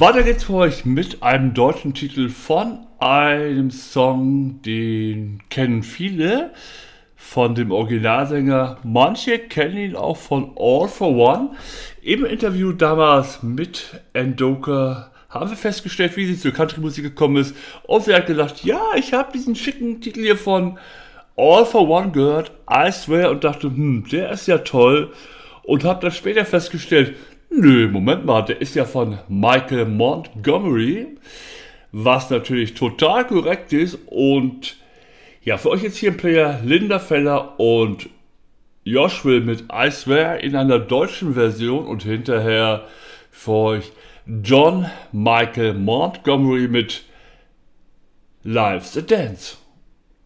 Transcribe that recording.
Weiter geht's für euch mit einem deutschen Titel von einem Song, den kennen viele, von dem Originalsänger. Manche kennen ihn auch von All for One. Im Interview damals mit Ndoka haben wir festgestellt, wie sie zur Country-Musik gekommen ist. Und sie hat gesagt, ja, ich habe diesen schicken Titel hier von All for One gehört, I Swear, und dachte, der ist ja toll. Und habe dann später festgestellt, nö, Moment mal, der ist ja von Michael Montgomery, was natürlich total korrekt ist. Und ja, für euch jetzt hier im Player Linda Feller und Josh Will mit I Swear in einer deutschen Version und hinterher für euch John Michael Montgomery mit Life's a Dance.